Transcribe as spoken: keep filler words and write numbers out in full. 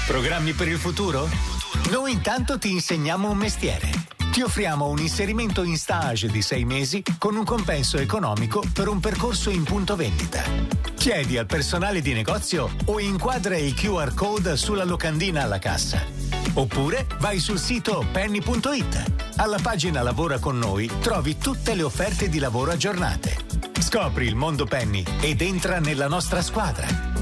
Programmi per il futuro? Noi intanto ti insegniamo un mestiere. Ti offriamo un inserimento in stage di sei mesi con un compenso economico per un percorso in punto vendita. Chiedi al personale di negozio o inquadra il Q R code sulla locandina alla cassa. Oppure vai sul sito penny punto it. Alla pagina Lavora con noi trovi tutte le offerte di lavoro aggiornate. Scopri il mondo Penny ed entra nella nostra squadra.